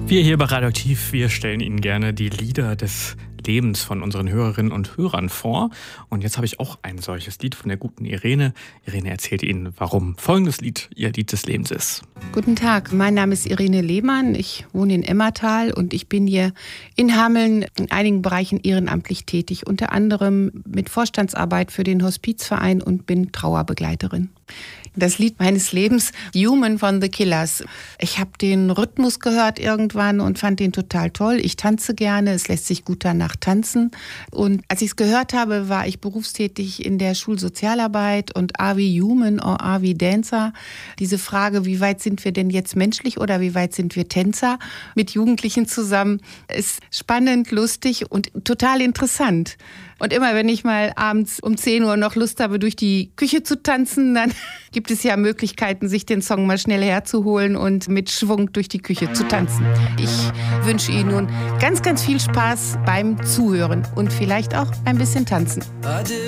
Wir hier bei Radioaktiv, wir stellen Ihnen gerne die Lieder des Lebens von unseren Hörerinnen und Hörern vor. Und jetzt habe ich auch ein solches Lied von der guten Irene. Irene erzählt Ihnen, warum folgendes Lied ihr Lied des Lebens ist. Guten Tag, mein Name ist Irene Lehmann. Ich wohne in Emmertal und ich bin hier in Hameln in einigen Bereichen ehrenamtlich tätig. Unter anderem mit Vorstandsarbeit für den Hospizverein und bin Trauerbegleiterin. Das Lied meines Lebens, Human von The Killers. Ich habe den Rhythmus gehört irgendwann und fand den total toll. Ich tanze gerne, es lässt sich gut danach tanzen. Und als ich es gehört habe, war ich berufstätig in der Schulsozialarbeit und are we human or are we dancer? Diese Frage, wie weit sind wir denn jetzt menschlich oder wie weit sind wir Tänzer mit Jugendlichen zusammen, ist spannend, lustig und total interessant. Und immer wenn ich mal abends um 10 Uhr noch Lust habe, durch die Küche zu tanzen, dann gibt es ja Möglichkeiten, sich den Song mal schnell herzuholen und mit Schwung durch die Küche zu tanzen. Ich wünsche Ihnen nun ganz, ganz viel Spaß beim Zuhören und vielleicht auch ein bisschen tanzen. I did